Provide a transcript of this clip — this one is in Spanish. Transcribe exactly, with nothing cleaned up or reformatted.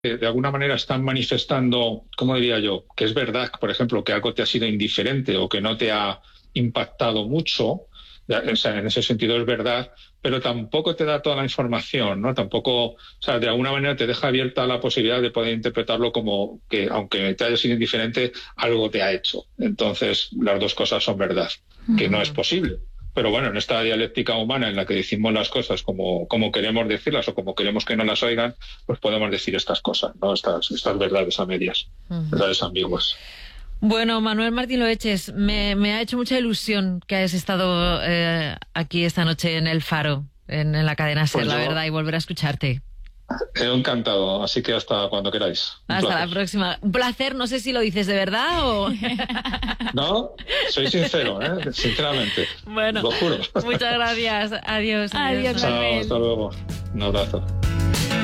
que de alguna manera están manifestando, ¿cómo diría yo?, que es verdad, por ejemplo, que algo te ha sido indiferente o que no te ha impactado mucho. O sea, en ese sentido es verdad, pero tampoco te da toda la información, ¿no? Tampoco, o sea, de alguna manera te deja abierta la posibilidad de poder interpretarlo como que, aunque te haya sido indiferente, algo te ha hecho. Entonces, las dos cosas son verdad, que no es posible. Pero bueno, en esta dialéctica humana en la que decimos las cosas como, como queremos decirlas o como queremos que no las oigan, pues podemos decir estas cosas, ¿no? Estas, estas verdades a medias, uh-huh. verdades ambiguas. Bueno, Manuel Martín Loeches, me, me ha hecho mucha ilusión que hayas estado eh, aquí esta noche en El Faro, en, en la cadena SER, pues la verdad, y volver a escucharte. He encantado, así que hasta cuando queráis. Un hasta placer. la próxima. Un placer, no sé si lo dices de verdad o... No, soy sincero, ¿eh? Sinceramente. Bueno, lo juro. Muchas gracias. Adiós. Adiós, Chao, hasta luego. Un abrazo.